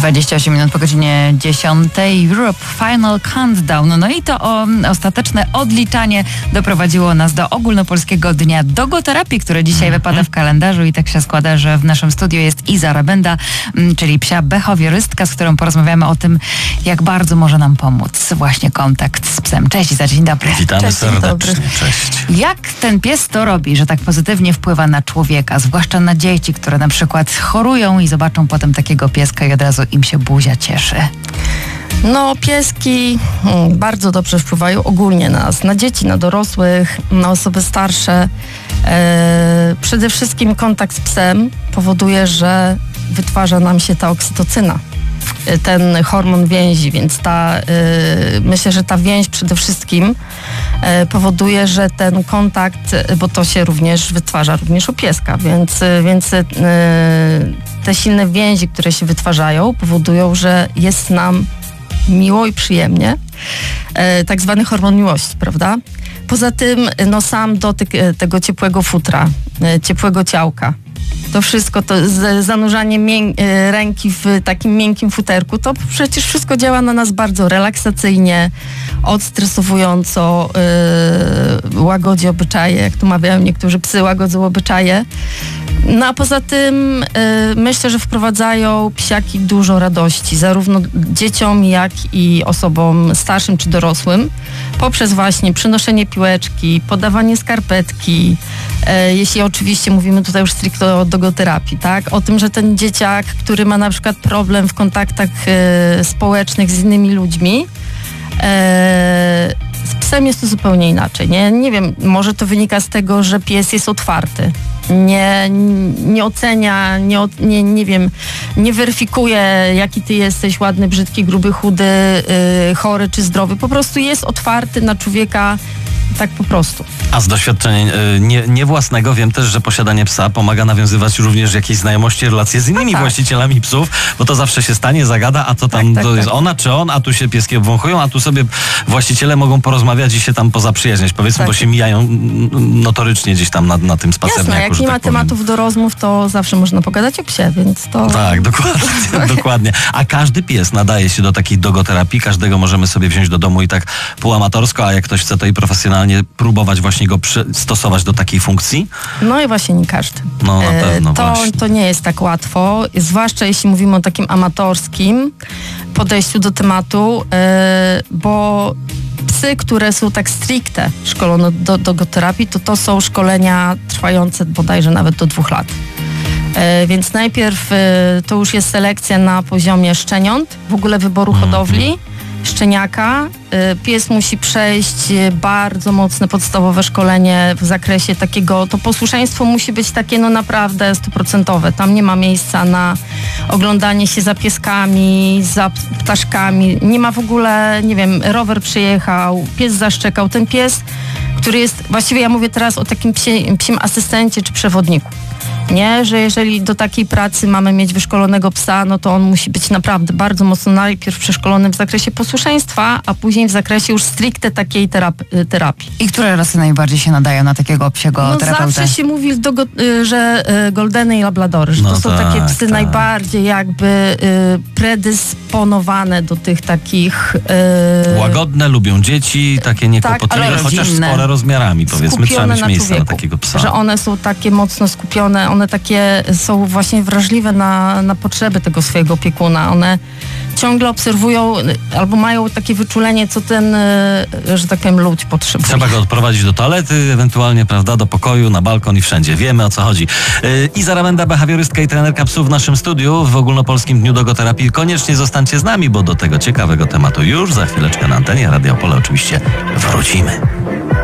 28 minut po godzinie 10. Europe Final Countdown. No i to ostateczne odliczanie doprowadziło nas do ogólnopolskiego dnia dogoterapii, który dzisiaj wypada w kalendarzu i tak się składa, że w naszym studiu jest Iza Rabenda, czyli psia behawiorystka, z którą porozmawiamy o tym, jak bardzo może nam pomóc właśnie kontakt z psem. Cześć Iza, dzień dobry. Witamy Cześć, serdecznie. Cześć. Jak ten pies to robi, że tak pozytywnie wpływa na człowieka, zwłaszcza na dzieci, które na przykład chorują i zobaczą potem takiego pieska i od razu im się buzia cieszy? No, pieski bardzo dobrze wpływają ogólnie na nas, na dzieci, na dorosłych, na osoby starsze. Przede wszystkim kontakt z psem powoduje, że wytwarza nam się ta oksytocyna, ten hormon więzi, więc myślę, że ta więź przede wszystkim powoduje, że ten kontakt, bo to się również wytwarza również u pieska, więc te silne więzi, które się wytwarzają, powodują, że jest nam miło i przyjemnie. Tak zwany hormon miłości, prawda? Poza tym sam dotyk tego ciepłego futra, ciepłego ciałka, to wszystko, to zanurzanie ręki w takim miękkim futerku, to przecież wszystko działa na nas bardzo relaksacyjnie, odstresowująco, łagodzi obyczaje, jak tu mawiają niektórzy, psy łagodzą obyczaje. No a poza tym myślę, że wprowadzają psiaki dużo radości, zarówno dzieciom, jak i osobom starszym czy dorosłym, poprzez właśnie przynoszenie piłeczki, podawanie skarpetki, jeśli oczywiście mówimy tutaj już stricte o dogoterapii, tak? O tym, że ten dzieciak, który ma na przykład problem w kontaktach społecznych z innymi ludźmi, z psem jest to zupełnie inaczej. Nie wiem, może to wynika z tego, że pies jest otwarty. Nie ocenia, nie wiem, nie weryfikuje, jaki ty jesteś, ładny, brzydki, gruby, chudy, chory czy zdrowy. Po prostu jest otwarty na człowieka, tak po prostu. A z doświadczenia nie własnego wiem też, że posiadanie psa pomaga nawiązywać również jakieś znajomości, relacje z innymi właścicielami psów, bo to zawsze się stanie, zagada, a to tam jest ona czy on, a tu się pieski obwąchują, a tu sobie właściciele mogą porozmawiać i się tam pozaprzyjaźnić, powiedzmy, bo się mijają notorycznie gdzieś tam na tym spacerniaku. Jasne, jak nie ma tematów do rozmów, to zawsze można pogadać o psie, więc to... Tak, dokładnie. A każdy pies nadaje się do takiej dogoterapii, każdego możemy sobie wziąć do domu i tak półamatorsko, a jak ktoś chce to i profesjonalnie próbować właśnie go stosować do takiej funkcji? No i właśnie nie każdy. No na pewno to nie jest tak łatwo, zwłaszcza jeśli mówimy o takim amatorskim podejściu do tematu, bo psy, które są tak stricte szkolone do dogoterapii, to są szkolenia trwające bodajże nawet do 2 lat. Więc najpierw to już jest selekcja na poziomie szczeniąt, w ogóle wyboru hodowli, szczeniaka. Pies musi przejść bardzo mocne podstawowe szkolenie w zakresie takiego, to posłuszeństwo musi być takie naprawdę 100%. Tam nie ma miejsca na oglądanie się za pieskami, za ptaszkami. Nie ma w ogóle, nie wiem, rower przyjechał, pies zaszczekał. Ten pies, który jest, właściwie ja mówię teraz o takim psim asystencie czy przewodniku. Nie, że jeżeli do takiej pracy mamy mieć wyszkolonego psa, no to on musi być naprawdę bardzo mocno najpierw przeszkolony w zakresie posłuszeństwa, a później w zakresie już stricte takiej terapii. I które rasy najbardziej się nadają na takiego psiego terapeutę? Zawsze się mówi, że Goldeny i Labradory, że to są takie psy najbardziej jakby predysponowane do tych takich... Łagodne, lubią dzieci, takie niekłopotliwe, chociaż spore rozmiarami, powiedzmy, trzeba mieć miejsce na takiego psa. Że one są takie mocno skupione, one takie są właśnie wrażliwe na potrzeby tego swojego opiekuna. One ciągle obserwują albo mają takie wyczulenie, co ten, że tak powiem, ludź potrzebuje. Trzeba go odprowadzić do toalety, ewentualnie, prawda, do pokoju, na balkon i wszędzie. Wiemy, o co chodzi. Iza Rabenda, behawiorystka i trenerka psów w naszym studiu w ogólnopolskim dniu dogoterapii. Koniecznie zostańcie z nami, bo do tego ciekawego tematu już za chwileczkę na antenie Radia Opole oczywiście wrócimy.